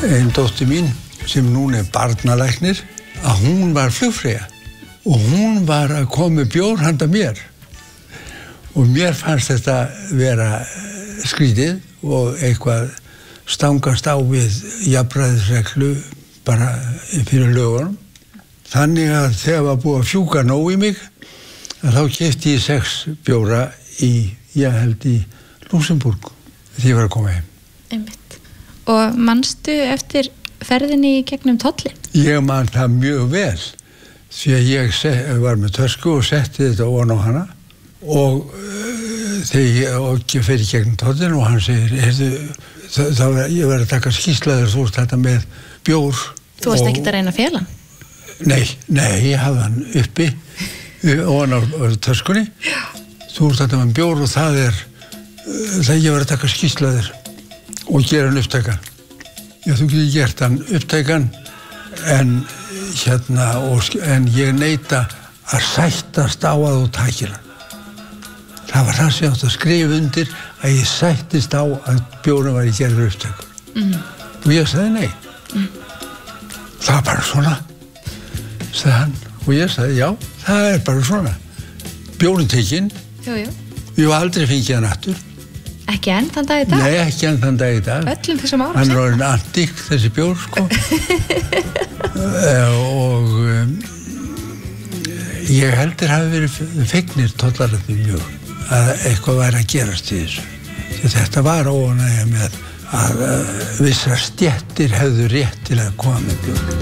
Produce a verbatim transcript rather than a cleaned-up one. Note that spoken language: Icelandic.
ein dóttir mín sem núna er barnalæknir að hún var flugfreyja og hún var að koma með bjór handa mér og mér fannst þetta vera skrítið og eitthvað stangast á við jafnræðisreglu bara fyrir lögunum. Þannig að þegar var búið að fjúka nóg í mig að þá keypti ég sex bjóra í, ég held í Luxemburg þegar ég var að koma heim. Einmitt. Og manstu eftir ferðinni í gegnum tollinn? Ég man það mjög vel því að ég set, var með tösku og setti þetta ofan á hana og uh, þegar ég fer í gegnum tollinn og hann segir, heyrðu, þá var ég verið að taka skýrslaður þú veist þetta með bjór. Þú varst ekkert að reyna að fela hann? Nei, nei, ég hafði hann uppi ofan á, á töskunni. Þú veist þetta með bjór og það er það ég verið að taka skýrslaður og gera hann upptækan. Já, þú getur gert hann upptækan en hérna og, en ég neita að sættast á að þú takir hann. Það var það sem ég átti að skrifa undir að ég sættist á að bjórinn var í gerður upptökur. Mm. Og ég sagði nei. Mm. Það var bara svona, sagði hann. Og ég sagði já, það er bara svona. Bjórinn tekinn. Jú, jú. Ég var aldrei fengið hann aftur. Ekki enn þann dag í dag? Nei, ekki enn þann dag í dag. Öllum þessum árum hann er orðinn antík, þessi bjór, sko. og um, ég heldur hafi verið fegnir tollararnir mjög að eitthvað væri að gerast í þessu. Þetta var óánægja með að uh, vissar stéttir hefðu rétt til að koma með bjór.